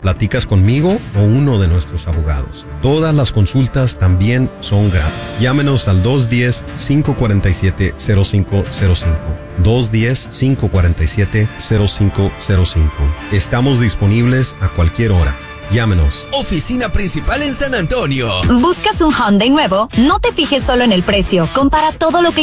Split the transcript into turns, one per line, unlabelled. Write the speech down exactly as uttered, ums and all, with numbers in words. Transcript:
Platicas conmigo o uno de nuestros abogados. Todas las consultas también son gratis. Llámenos al dos uno cero, cinco cuatro siete, cero cinco cero cinco. dos uno cero, cinco cuatro siete, cero cinco cero cinco. Estamos disponibles a cualquier hora. Llámenos.
Oficina principal en San Antonio.
¿Buscas un Hyundai nuevo? No te fijes solo en el precio. Compara todo lo que